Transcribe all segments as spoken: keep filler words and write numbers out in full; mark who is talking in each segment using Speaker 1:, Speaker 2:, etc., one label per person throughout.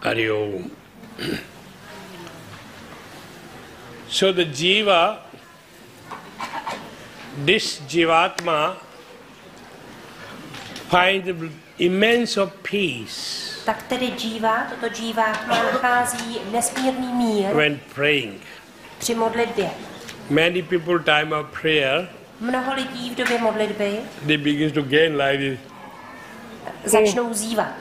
Speaker 1: Hari Om. So the jiva, this jivatma finds immense of peace.
Speaker 2: Tak tedy džíva, toto džívátma nachází nesmírný mír
Speaker 1: when praying.
Speaker 2: Při modlitbě.
Speaker 1: Many people time of prayer,
Speaker 2: mnoho lidí v době modlitby
Speaker 1: they begin to gain like this.
Speaker 2: Začnou zívat.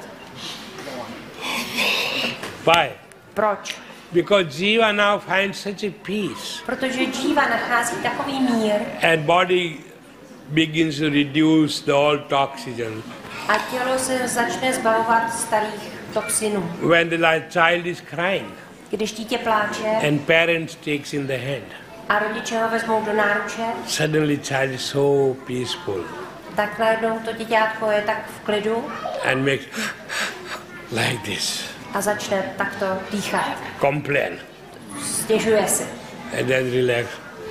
Speaker 1: Why?
Speaker 2: Proč?
Speaker 1: Because jiva now finds such a peace.
Speaker 2: Protože džíva nachází takový mír.
Speaker 1: And body begins to reduce the all toxins.
Speaker 2: A tělo se začne zbavovat starých toxinů.
Speaker 1: When the child is crying,
Speaker 2: když dítě pláče,
Speaker 1: and parents takes in the hand,
Speaker 2: a rodiče ho vezmou do náruče,
Speaker 1: suddenly child is so peaceful.
Speaker 2: Tak najednou to děťátko je tak v klidu.
Speaker 1: And makes like this.
Speaker 2: A začne takto dýchat.
Speaker 1: Complain.
Speaker 2: Stěžuje si.
Speaker 1: And then relax.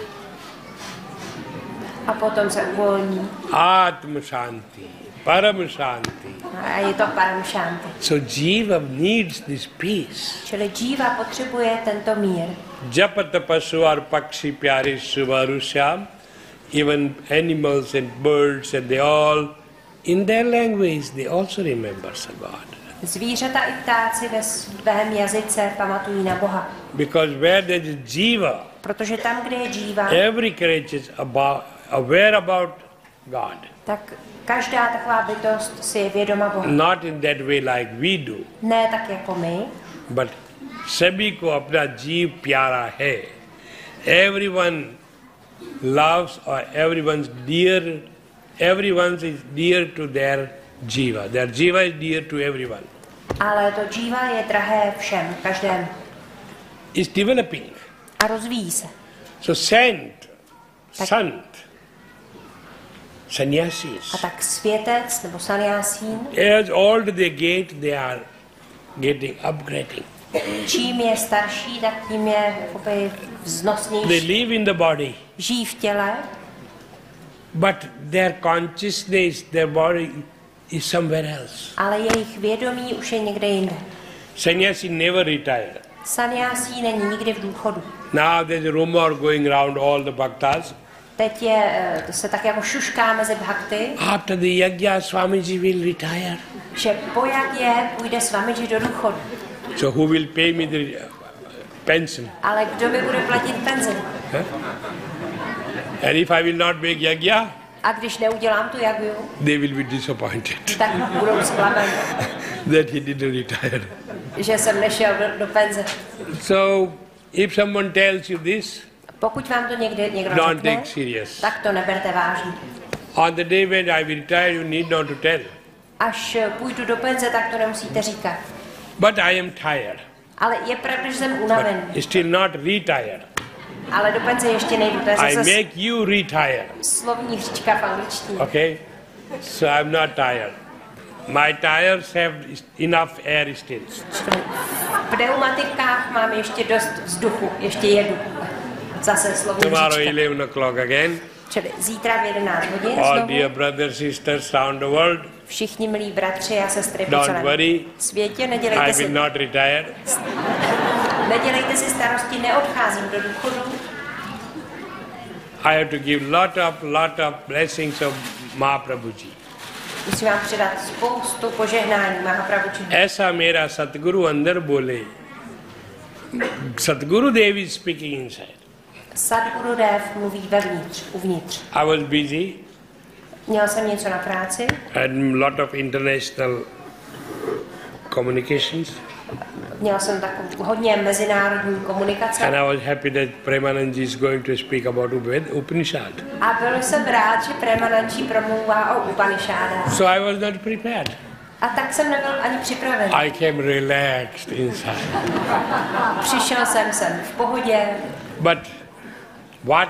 Speaker 2: A potom se uvolní.
Speaker 1: Atma Shanti. Param Shanti.
Speaker 2: A je to Param Shanti.
Speaker 1: So jiva needs this peace.
Speaker 2: Čili jiva potřebuje tento mír.
Speaker 1: Japata pasu ar pakshi pyare suvarusham. Even animals and birds and they all, in their language, they also remember God.
Speaker 2: Zvířata i ptáci ve svém jazyce pamatují na Boha.
Speaker 1: Because where there is jiva,
Speaker 2: protože tam, kde je jiva,
Speaker 1: every creature is about, aware about God.
Speaker 2: Tak každá taková bytost si je vědoma Boha.
Speaker 1: Not in that way like we do.
Speaker 2: Ne tak jako my.
Speaker 1: But sabhi ko apna jeev pyara hai. Everyone loves or everyone's dear, everyone is dear to their jiva. Their jiva is dear to everyone.
Speaker 2: Ale to jiva je drahé všem, každému.
Speaker 1: Is developing.
Speaker 2: A rozvíjí se.
Speaker 1: So saint, tak. Sant, sannyasis.
Speaker 2: A tak světec nebo sannyasín.
Speaker 1: As old they get, they are getting upgrading.
Speaker 2: Čím je starší, tak tím je jakoby vznosnější.
Speaker 1: They live in the body.
Speaker 2: Žijí v těle.
Speaker 1: But their consciousness, their body is somewhere else.
Speaker 2: Ale jejich vědomí už je někde jinde.
Speaker 1: Sannyasi never retired.
Speaker 2: Sannyasí není nikdy v důchodu.
Speaker 1: Now there's a rumor going around all the bhaktas.
Speaker 2: Teď je, to se tak jako šušká mezi bhakty.
Speaker 1: After the yajna, Swamiji will retire.
Speaker 2: Že po jagjě půjde Swamiji do důchodu.
Speaker 1: So who will pay me the pension?
Speaker 2: Ale kdo mi bude platit penzi?
Speaker 1: Huh? And if I will not make yajna,
Speaker 2: a když neudělám tu jagju,
Speaker 1: they will be disappointed.
Speaker 2: Tak budou zklamaní.
Speaker 1: That he didn't retire.
Speaker 2: Že jsem nešel do, do penze.
Speaker 1: So if someone tells you this,
Speaker 2: pokud vám to někde někdo
Speaker 1: don't
Speaker 2: řekne,
Speaker 1: take serious.
Speaker 2: Tak to neberte vážně.
Speaker 1: On the day when I will retire, you need not to tell.
Speaker 2: Až půjdu do penze, tak to nemusíte říkat.
Speaker 1: But I am tired.
Speaker 2: Ale je pravda, že jsem unavený.
Speaker 1: But still not retired.
Speaker 2: Ale do penze ještě nejdu. To je
Speaker 1: I
Speaker 2: zase
Speaker 1: make you retire.
Speaker 2: Slovní hříčka v angličtině.
Speaker 1: Okay? So I'm not tired. My tires have enough air still.
Speaker 2: V pneumatikách mám ještě dost vzduchu, ještě jedu. Zase slovní
Speaker 1: Tomorrow
Speaker 2: hříčka.
Speaker 1: eleven o'clock again.
Speaker 2: Čili zítra v jedenáct hodin
Speaker 1: All
Speaker 2: znovu.
Speaker 1: dear brothers, sisters around the world.
Speaker 2: Všichni milí bratři a sestry po
Speaker 1: Don't
Speaker 2: celém
Speaker 1: worry.
Speaker 2: světě, nedělejte
Speaker 1: I
Speaker 2: si,
Speaker 1: will not retire.
Speaker 2: nedělejte si starosti, neodcházím do důchodu.
Speaker 1: I have to give lot of, lot of blessings of Mahaprabhuji.
Speaker 2: Musím vám předat spoustu požehnání Mahaprabhuji.
Speaker 1: ऐसा मेरा सतगुरु अंदर बोले. Sadguru Dev is speaking inside.
Speaker 2: Sadgurudev mluví vevnitř, uvnitř.
Speaker 1: I was busy.
Speaker 2: Měl jsem něco na práci.
Speaker 1: And lot of international communications.
Speaker 2: Měl jsem takovou hodně mezinárodní komunikace.
Speaker 1: And I was happy that Premanandji is going to speak about Upanishad.
Speaker 2: A byl jsem rád, že Premanandji promluvá o Upanishádách.
Speaker 1: So I was not prepared.
Speaker 2: A tak jsem nebyl ani připraven.
Speaker 1: I came relaxed inside.
Speaker 2: Přišel jsem sem v pohodě.
Speaker 1: But what